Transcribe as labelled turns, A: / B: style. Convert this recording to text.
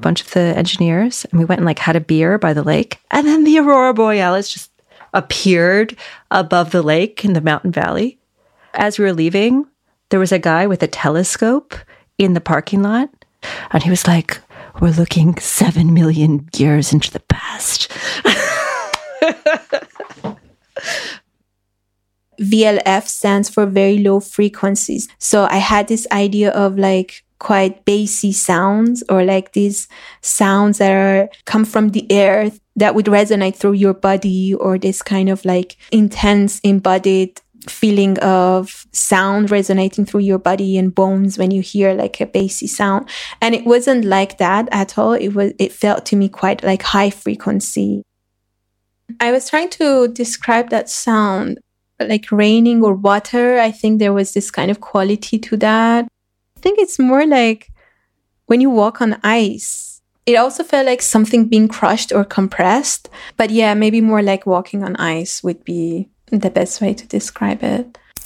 A: bunch of the engineers, and we went and like had a beer by the lake. And then the Aurora Borealis just appeared above the lake in the mountain valley. As we were leaving, there was a guy with a telescope in the parking lot. And he was like, we're looking 7 million years into the past.
B: VLF stands for very low frequencies. So I had this idea of like quite bassy sounds, or like these sounds that come from the air that would resonate through your body, or this kind of like intense embodied feeling of sound resonating through your body and bones when you hear like a bassy sound. And it wasn't like that at all. It felt to me quite like high frequency. I was trying to describe that sound like raining or water. I think there was this kind of quality to that. I think it's more like when you walk on ice. It also felt like something being crushed or compressed. But yeah, maybe more like walking on ice would be the best way to describe it.